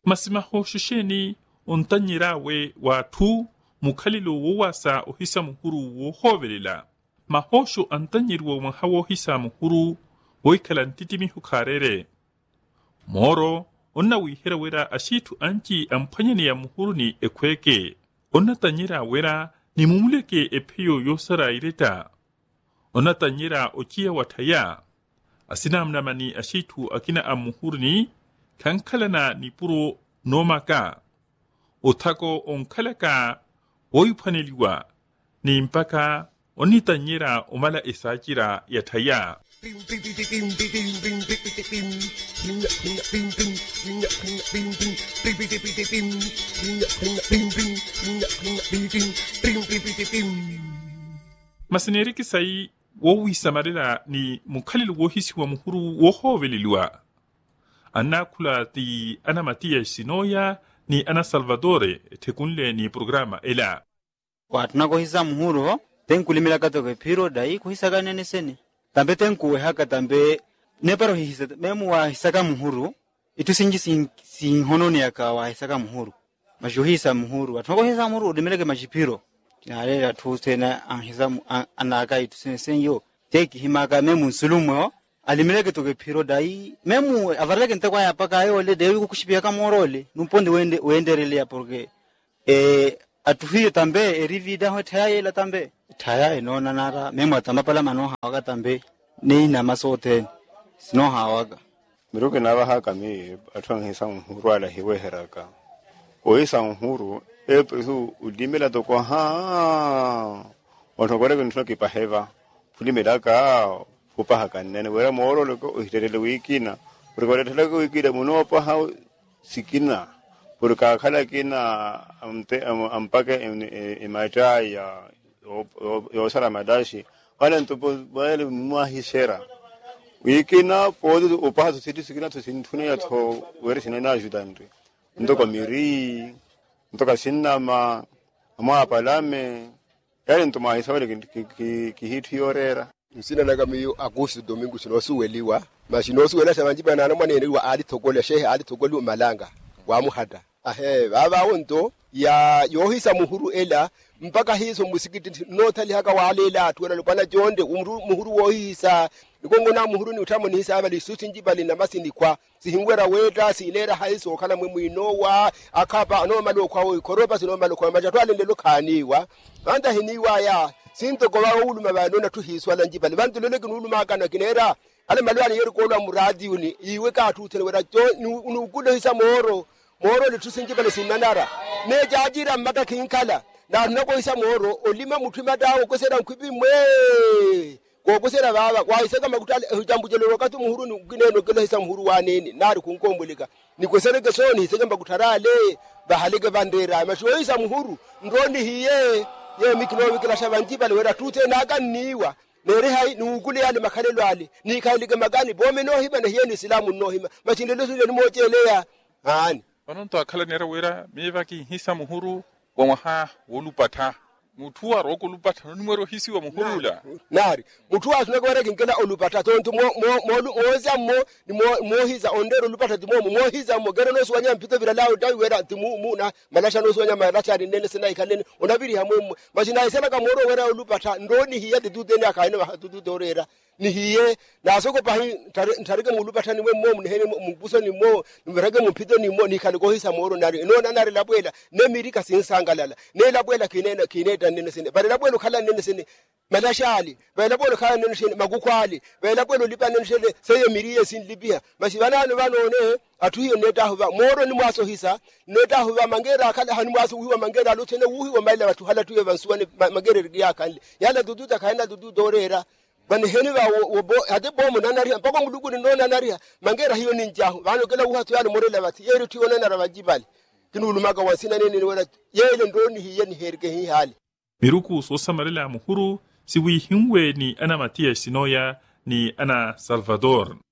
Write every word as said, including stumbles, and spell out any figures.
masimaho shusheni ontanyirawe watu mukhalilo wowasa ohisa muhuru wohovelela mahosho antanyirwa mahawo hisa muhuru woikhala ntitimi hukharere moro onna wihera wera ashitu anchi amphanyani ya muhuru ni ekweke onna tanyira wera ni mumuleke epeyo yosara ireta onna tanyira okia wataya asinamnamani ashitu akina amuhuru ni kankalana ni puro nomaka otako onkalaka oipaneliwa ni mpaka onitanyira omala esakira yataya maseneriki sai wowisamarela ni mukhalilu wohisi wa muhuru wohoveleliwa anakula ti ana Matias Sinoya ni ana Salvadore tekunle ni programa ela watuna kohisa muhuru tenkulimila katoke piro dai kohisa ganene sene tambe tenkuwe haka tambe neparo hisa memu wa hisaka muhuru itusinji sin, sin hononi yaka wa hisaka muhuru majuhisa muhuru watuna kohisa muhuru udimeleke majipiro tinarela tu tena anhisa anaka itusene senyo teki himaka memu nsulumu alimeleke toke piro dai memu avarleke ntekwa ya paka ayo le dewi kukushipia kama orole numponde wende wenderelea porque eh atuhiyo tambe erivida ho thaya la tambe thaya inona nara memu atambapala mano hawaga tambe nei na masote sino hawaga miruke naba haka mi atwang hisa muhuru ala hiwe heraka oisa muhuru epesu udimela to kwa ha otokore kunto kipaheva pulimela ka upa haka nene wera moro loko uhiterele wikina urikore teleko wikida muno pa ha sikina purka khala kina amte ampake imata ya yo sara madashi wala ntopo wale muahisera wikina podo upa to siti sikina to sintune ya to wera sinana ajudante ndoko miri ndoko sinama ama palame yale ntoma hisawale kihitu yorera Msina nagamiyo Agosto Domingo sinosuweliwa mashinosuwela shabanjiba na mwanene wa ali togola shehe ali togoli malanga wa muhada ahe baba wonto ya yohisa muhuru ela mpaka hizo musikiti notali haka walela tuwela lupana jonde umru muhuru wohisa nikongo na muhuru ni utamo ni hisa abali susi njibali na masini kwa sihingwera weta silera haiso kana mwe mwinowa akapa anomalo kwa koroba sinomalo kwa majatwale ndelo kaniwa anda hiniwa ya sinto ko bawo uluma banona tuhiswa lanjibali bantu leleke nuluma kana kinera ale malwani yeri ko lwa muradi uni iwe ka tutele wera nukulo hisa moro moro le tusinjibali sinanara ne jajira mata kinkala na nako hisa moro olima muthima dawo kosera nkwibi mwe ko kosera baba kwa iseka makutale jambujelo wakati muhuru ni kineno kilo hisa muhuru waneni nari kunkombulika ni kosereke soni iseka makutarale bahalike bandera masho hisa muhuru ndoni hiye ye mikino mikila shabanjiba lewera tute naga niwa nere hai nugule yale makalelo ale nikalike magani bome no hiba na hiyeni islamu no hiba machindelo sule ni mojelea hani wanonto akhala nera wera mevaki hisa muhuru wa maha wolupata mutuwa roko lupata numero hisi wa muhurula nari mutuwa tunagwara kinkela olupata tonto mo mo moza mo ni mo hiza ondero lupata timo mo hiza mo gero no swanya mpito vira lao dawi wera timu muna malasha no swanya malasha nene sena ikalene onabiri hamwe machina isema ka moro wera olupata ndoni hiya dudu ne akaine ba dudu dorera ni hiye na soko pahi ntarike mulupata ni mwe mo ne mubuso ni mo mberege mpito ni mo ni kaliko hisa moro nari no nari labwela ne mirika sinsangalala ne labwela kinena kineta nene sene bale labwela khala nene sene malashali bale labwela khala nene sene magukwali bale labwela lipa nene sene seye miriye sin libia masibana no banone atuhiyo neta huba moro ni mwaso hisa neta huba mangera khala hani mwaso huwa mangera lutene huwa maile watu hala tuwe bansuwane mangera rigia kali yala dududa kaina dudu dorera bani heni ba wo ade bomu nanari mpaka mulugu ni nona nanari mangera hiyo ni njahu bano kala uhatu yale morela bati yeri tiona na rabajibali kinulumaga wasina nini wala yele ndoni hiye ni herge hi hali miruku so samarela muhuru siwi himwe ni ana Matias Sinoya ni ana Salvador